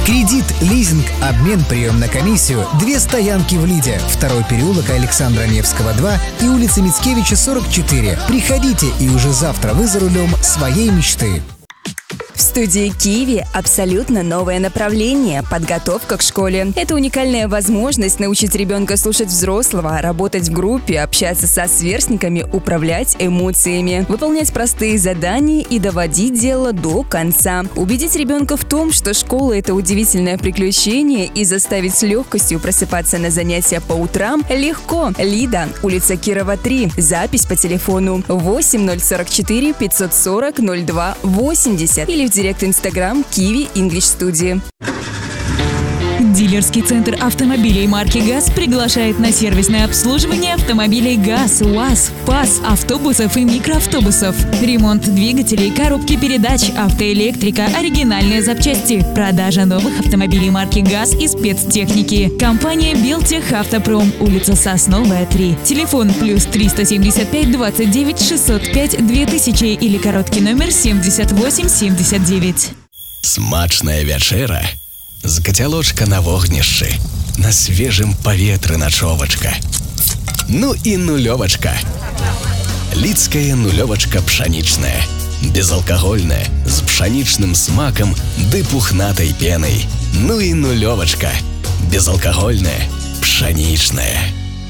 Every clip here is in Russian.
Кредит, лизинг, обмен, прием на комиссию. 2 стоянки в Лиде. 2-й переулок Александра Невского, 2 и улица Мицкевича, 44. Приходите, и уже завтра вы за рулем своей мечты. В студии Kiwi абсолютно новое направление – подготовка к школе. Это уникальная возможность научить ребенка слушать взрослого, работать в группе, общаться со сверстниками, управлять эмоциями, выполнять простые задания и доводить дело до конца. Убедить ребенка в том, что школа – это удивительное приключение, и заставить с легкостью просыпаться на занятия по утрам легко. Лида, улица Кирова, 3. Запись по телефону 8044 540 02 80 или в директ Инстаграм Kiwi English Studio. Дилерский центр автомобилей марки ГАЗ приглашает на сервисное обслуживание автомобилей ГАЗ, УАЗ, ПАЗ, автобусов и микроавтобусов. Ремонт двигателей, коробки передач, автоэлектрика, оригинальные запчасти. Продажа новых автомобилей марки ГАЗ и спецтехники. Компания Белтех Автопром, улица Сосновая, 3. Телефон +375 29 605 2000 или короткий номер 7879. Смачная вечера. З кацялочка на вогнішчы, на свежым паветры начовачка. Ну і нулёвачка. Лідская нулёвачка пшанічная, безалкагольная, з пшанічным смакам ды пухнатай пенай. Ну і нулёвачка, безалкагольная, пшанічная.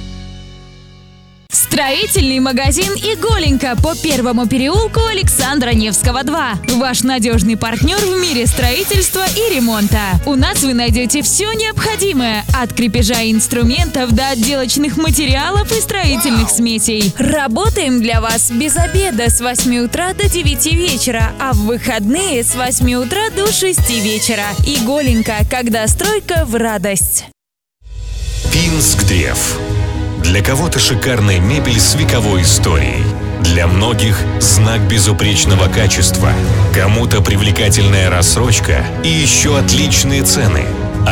Строительный магазин «Иголенька» по Первому переулку Александра Невского, 2. Ваш надежный партнер в мире строительства и ремонта. У нас вы найдете все необходимое – от крепежа инструментов до отделочных материалов и строительных смесей. Работаем для вас без обеда с 8 утра до 9 вечера, а в выходные с 8 утра до 6 вечера. «Иголенька», когда стройка в радость. Пинск-Древ. Для кого-то шикарная мебель с вековой историей. Для многих знак безупречного качества. Кому-то привлекательная рассрочка и еще отличные цены.